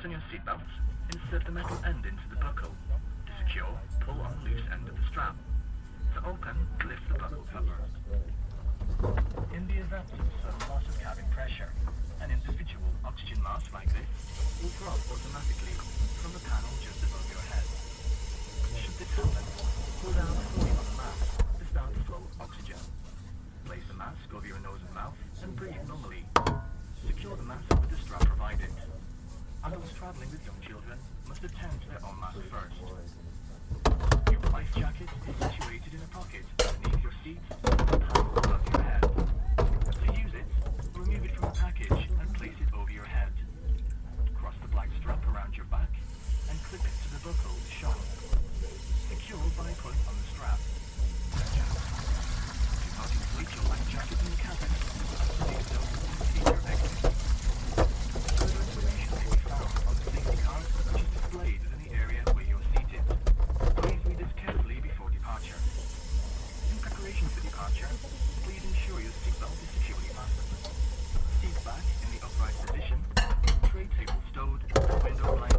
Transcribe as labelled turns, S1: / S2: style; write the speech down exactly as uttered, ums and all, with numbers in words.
S1: Fasten your seatbelts. Insert the metal end into the buckle. To secure, pull on the loose end of the strap. To open, lift the buckle cover. In the event of loss of cabin pressure, an individual oxygen mask like this will drop automatically from the panel just above your head. Should this happen, pull down fully on the mask to start the flow of oxygen. Place the mask over your nose and mouth and breathe normally. Secure the mask with the strap provided. Adults traveling with young children must attend to their own mask first. Your life jacket is situated in a pocket beneath your seat and hung above your head. To use it, remove it from the package and place it over your head. Cross the black strap around your back and clip it to the buckle shown. Secure by pulling on the strap. Do not inflate your life jacket in the cabin. To do so will impede your exit. Further information may be found on the safety card which is displayed within the area where you are seated. Please read this carefully before departure. In preparation for departure, please ensure your seatbelt is securely fastened. Seat back in the upright position, tray table stowed, and window blanket